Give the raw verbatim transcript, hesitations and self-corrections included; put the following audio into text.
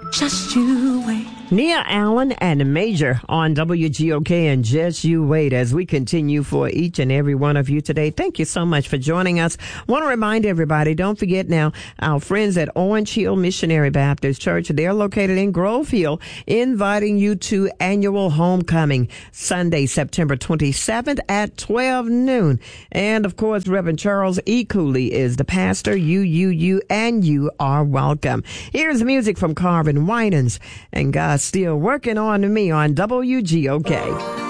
Just you wait. Nia Allen and Major on W G O K, and just you wait as we continue for each and every one of you today. Thank you so much for joining us. Want to remind everybody, don't forget now, our friends at Orange Hill Missionary Baptist Church, they're located in Grove Hill, inviting you to annual homecoming Sunday, September twenty-seventh at twelve noon. And of course, Reverend Charles E. Cooley is the pastor. You, you, you, and you are welcome. Here's music from Carvin Winans and God Still Working on Me on W G O K.